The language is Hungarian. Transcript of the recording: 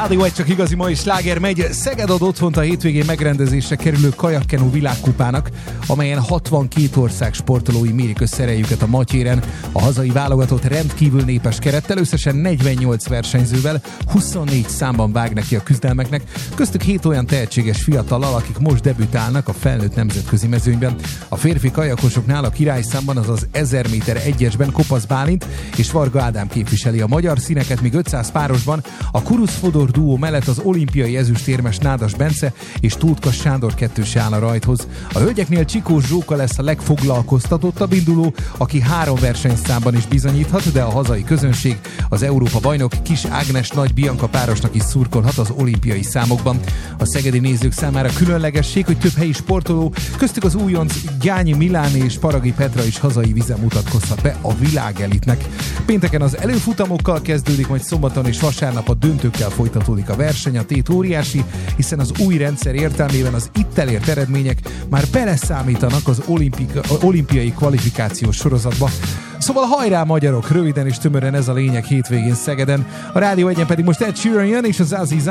Rádió egy csak igazi mai sláger megy. Szeged ad otthont a hétvégén megrendezésre kerülő kajakkenu világkupának, amelyen 62 ország sportolói mérik össze erejüket a matyéren. A hazai válogatott rendkívül népes kerettel, összesen 48 versenyzővel 24 számban vág neki a küzdelmeknek, köztük 7 olyan tehetséges fiatallal, akik most debütálnak a felnőtt nemzetközi mezőnyben. A férfi kajakosoknál a királyszámban, azaz 1000 méter egyesben Kopasz Bálint és Varga Ádám képviseli a magyar színeket, míg 500 párosban a Kurusz Fodor duó mellett az olimpiai ezüstérmes Nádas Bence és Tóth Sándor kettőse áll a rajthoz. A hölgyeknél Csikós Zsóka lesz a legfoglalkoztatottabb induló, aki 3 versenyszámban is bizonyíthat, de a hazai közönség az Európa bajnok Kis Ágnes Nagy Bianca párosnak is szurkolhat az olimpiai számokban. A szegedi nézők számára különlegesség, hogy több helyi sportoló, köztük az újonc Gyányi Miláné és Paragi Petra is hazai vízen mutatkozhat be a világelitnek. Pénteken az előfutamokkal kezdődik, majd szombaton és vasárnap a döntőkkel folytatódik a verseny. A tét óriási, hiszen az új rendszer értelmében az itt elért eredmények már beleszámítanak az olimpiai kvalifikációs sorozatba. Szóval hajrá magyarok, röviden és tömören ez a lényeg hétvégén Szegeden. A Rádió 1-en pedig most Ed Sheeran jön és az Aziz